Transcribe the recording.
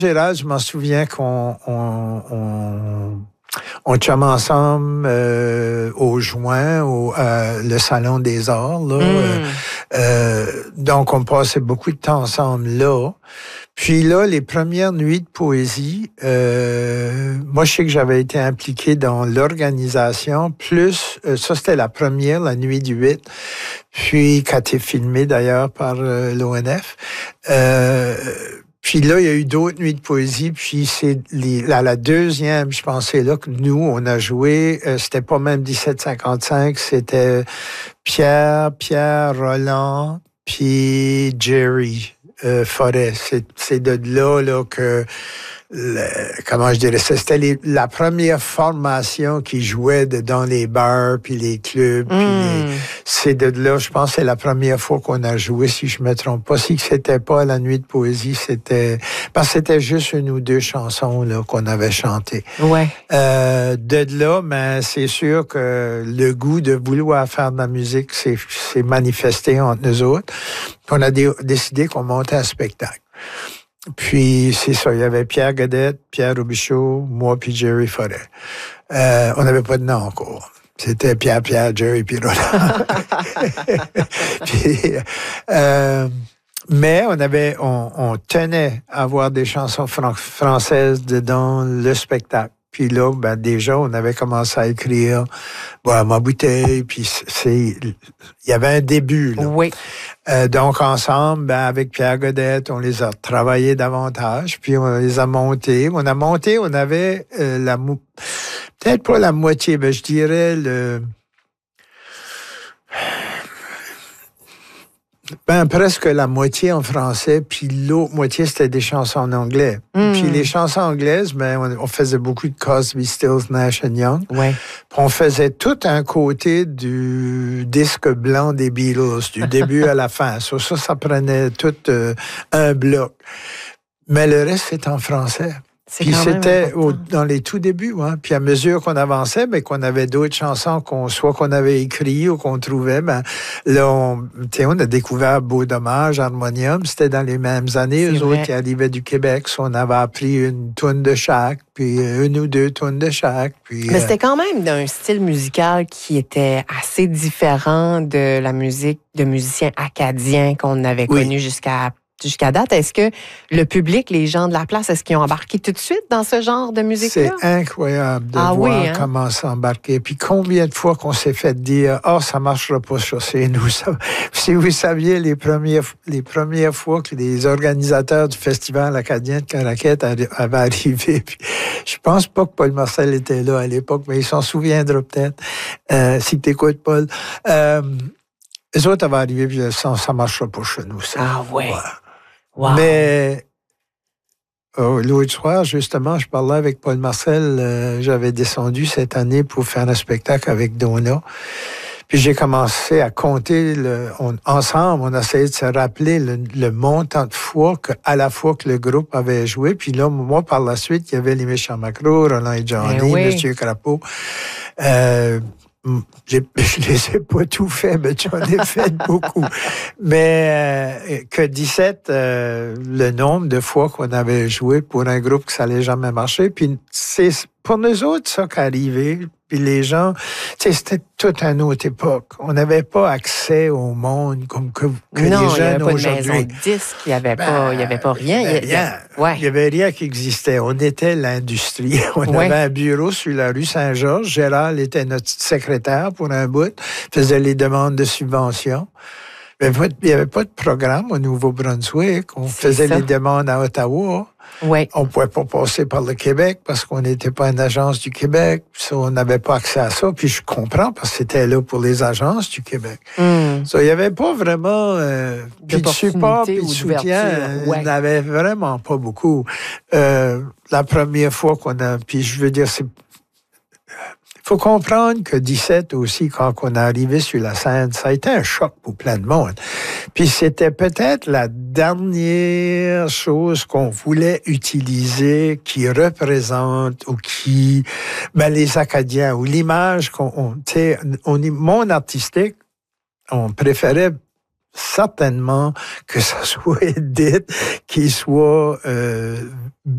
Gérald, je m'en souviens on chum ensemble au Joint, le Salon des Arts. Là, donc, on passait beaucoup de temps ensemble là. Puis là, les premières nuits de poésie, moi, je sais que j'avais été impliqué dans l'organisation, plus, ça c'était la première, la nuit du 8, puis qui a été filmée d'ailleurs par l'ONF. Puis là, il y a eu d'autres nuits de poésie, puis c'est la deuxième, je pensais là que nous, on a joué, c'était pas même 1755, c'était Pierre, Roland, puis Jerry Forêt. C'est de là que comment je dirais ça, c'était la première formation qui jouait dans les bars puis les clubs. C'est de là, je pense, c'est la première fois qu'on a joué, si je me trompe pas. Si c'était pas la nuit de poésie, parce que c'était juste une ou deux chansons là qu'on avait chantées. Ouais. De là, mais c'est sûr que le goût de vouloir faire de la musique s'est manifesté entre nous autres. On a décidé qu'on montait un spectacle. Puis, c'est ça, il y avait Pierre Godette, Pierre Robichaud, moi puis Jerry Forêt. On n'avait pas de nom encore. C'était Pierre, Jerry puis Roland. Puis, mais on tenait à avoir des chansons françaises dans le spectacle. Puis là, ben déjà, on avait commencé à écrire Ma bouteille, puis il y avait un début. Là. Oui. Donc, ensemble, ben, avec Pierre Godette, on les a travaillés davantage, puis on les a montés. On avait peut-être pas la moitié, mais je dirais presque la moitié en français, puis l'autre moitié, c'était des chansons en anglais. Puis les chansons anglaises, on faisait beaucoup de Crosby, Stills, Nash & Young. Ouais. Puis on faisait tout un côté du disque blanc des Beatles, du début à la fin. Ça prenait tout un bloc. Mais le reste, c'était en français. Puis c'était dans les tout débuts. Hein. Puis à mesure qu'on avançait, qu'on avait d'autres chansons qu'on avait écrites ou qu'on trouvait, là, on a découvert Beau Dommage, Harmonium. C'était dans les mêmes années. Eux autres qui arrivaient du Québec. On avait appris une toune de chaque, puis une ou deux tounes de chaque. Puis, mais c'était quand même d'un style musical qui était assez différent de la musique de musiciens acadiens qu'on avait connu jusqu'à date. Est-ce que le public, les gens de la place, est-ce qu'ils ont embarqué tout de suite dans ce genre de musique-là? C'est incroyable de voir comment s'embarquer. Puis combien de fois qu'on s'est fait dire « ça marchera pas ça, c'est nous. » Si vous saviez les premières fois que les organisateurs du Festival acadien de Caraquette avaient arrivé, puis je pense pas que Paul Marcel était là à l'époque, mais il s'en souviendra peut-être, si tu écoutes, Paul. Les autres avaient arrivé, puis ça marchera pas chez nous. Ça. Ah oui. Ouais. Wow. Mais l'autre soir, justement, je parlais avec Paul Marcel. J'avais descendu cette année pour faire un spectacle avec Donna. Puis j'ai commencé à compter. Ensemble, on essayait de se rappeler le montant de fois à la fois que le groupe avait joué. Puis là, moi, par la suite, il y avait les Méchants Macros, Roland et Johnny, Monsieur Crapeau. Je les ai pas tout fait, mais j'en ai fait beaucoup. Mais que 17, le nombre de fois qu'on avait joué pour un groupe que ça allait jamais marcher. Puis c'est pour nous autres ça qui arrivait. Puis les gens, c'était toute une autre époque. On n'avait pas accès au monde comme que les jeunes aujourd'hui. Non, il n'y avait pas de maison de disques, il n'y avait pas rien. Il n'y avait rien qui existait. On était l'industrie. On avait un bureau sur la rue Saint-Georges. Gérald était notre secrétaire pour un bout, faisait les demandes de subventions. Il n'y avait pas de programme au Nouveau-Brunswick. On faisait les demandes à Ottawa. Oui. On ne pouvait pas passer par le Québec parce qu'on n'était pas une agence du Québec. On n'avait pas accès à ça. Puis je comprends parce que c'était là pour les agences du Québec. Il n'y avait pas vraiment puis de support puis de soutien. Il n'avait vraiment pas beaucoup. La première fois qu'on a... Puis je veux dire, il faut comprendre que 17 aussi, quand on est arrivé sur la scène, ça a été un choc pour plein de monde. Puis c'était peut-être la dernière chose qu'on voulait utiliser qui représente ou qui, les Acadiens, ou l'image monde artistique, on préférait certainement que ça soit Edith qui soit